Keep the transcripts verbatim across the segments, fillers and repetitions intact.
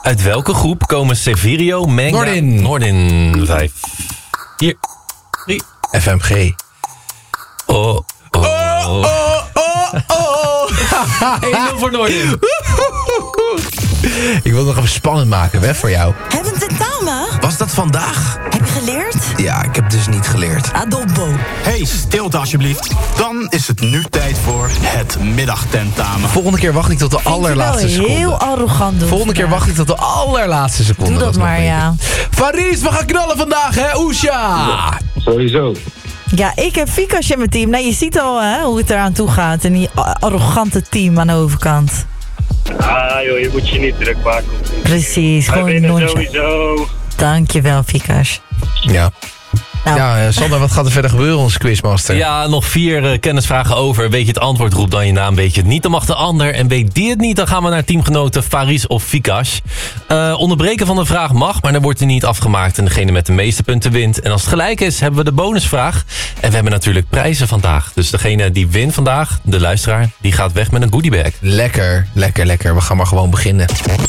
Uit welke groep komen Severio, Manga... Noordin. Noordin. Vijf. Vier. Drie. F M G. Oh, oh, Oh, oh, oh, oh. één nul voor Noordin. Ik wil het nog even spannend maken, hè, voor jou. Hebben we tentamen? Was dat vandaag? Heb je geleerd? Ja, ik heb dus niet geleerd. Adobbo. Hey, stilte alsjeblieft. Dan is het nu tijd voor het middagtentamen. Volgende keer wacht ik tot de allerlaatste Vind je wel seconde. heel arrogant doen Volgende keer vandaag. wacht ik tot de allerlaatste seconde. Doe dat is nog maar, beter. ja. Faris, we gaan knallen vandaag, hè, Oesja? Sowieso. Ja, ik heb Vikas in mijn team. Nou, je ziet al hè, hoe het eraan toe gaat. En die arrogante team aan de overkant. Ah joh, je moet je niet druk maken. Precies, Wij gewoon winnen nonchalant. sowieso. Dankjewel, Vikas. Ja. Nou, Ja, eh, Sander, wat gaat er verder gebeuren, onze quizmaster? Ja, nog vier uh, kennisvragen over. Weet je het antwoord, roep dan je naam. Weet je het niet, dan mag de ander. En weet die het niet, dan gaan we naar teamgenoten Faris of Vikas. Uh, onderbreken van de vraag mag, maar dan wordt er niet afgemaakt. En degene met de meeste punten wint. En als het gelijk is, hebben we de bonusvraag. En we hebben natuurlijk prijzen vandaag. Dus degene die wint vandaag, de luisteraar, die gaat weg met een goodiebag. Lekker, lekker, lekker. We gaan maar gewoon beginnen.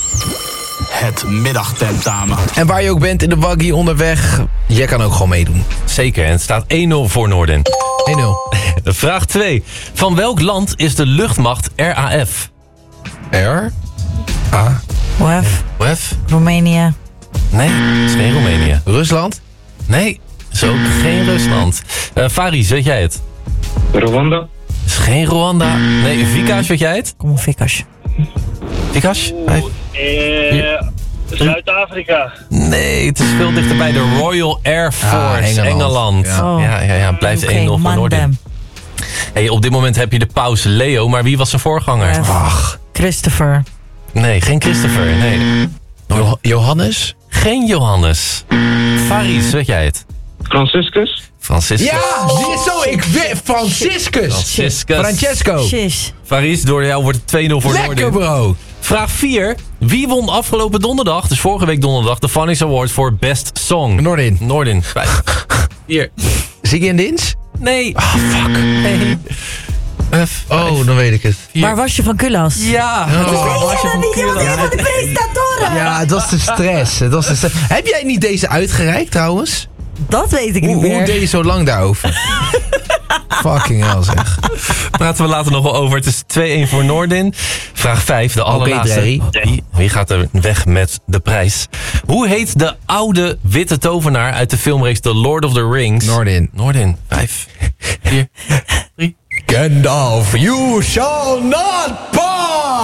Het middagtentamen. En waar je ook bent in de waggie onderweg, jij kan ook gewoon meedoen. Zeker, en het staat één nul voor Noordin. één nul. Vraag twee. Van welk land is de luchtmacht R A F? R? A? W E F, W E F? Roemenië. Nee, het is geen Roemenië. Rusland? Nee, is ook geen Rusland. Uh, Faris, weet jij het? Rwanda? Is geen Rwanda. Nee, Vikas, weet jij het? Kom op, Vikas. Vikas? Vijf. Eh, Zuid-Afrika. Nee, het is veel dichter bij de Royal Air Force, Ah, Engeland. Engeland. Ja. Oh. Ja, ja, ja, het blijft Oké, één nul voor man, Noordin. bam. Hey, op dit moment heb je de paus Leo, maar wie was zijn voorganger? W E F. Ach, Christopher. Nee, geen Christopher, nee. Jo- Johannes? Geen Johannes. Faris, weet jij het? Franciscus? Franciscus. Ja, zie je zo, ik weet, Franciscus. Franciscus. Francesco. Shish. Faris, door jou wordt het twee nul voor Lekker, Noordin. bro. Vraag vier. Wie won afgelopen donderdag, dus vorige week donderdag, de Phonics Award voor Best Song? Noordin. Noordin. Vijf. Vier. Ziggy en Dins? Nee. Ah, fuck. Nee. F, Oh, dan weet ik het. vier. Waar was je van Kulas? Ja. Het is Oh. een wasje van Kilo. van de presentatoren. Ja, het was de stress. Het was de stress. Heb jij niet deze uitgereikt, trouwens? Dat weet ik Hoe, niet hoe meer. deed je zo lang daarover? Fucking hell, zeg. Praten we later nog wel over. Het is twee-één voor Noordin. Vraag vijf, de allerlaatste. Dre. Wie, wie gaat er weg met de prijs? Hoe heet de oude witte tovenaar uit de filmreeks The Lord of the Rings? Noordin. Noordin. Vijf, vier, drie. Gandalf, you shall not pass!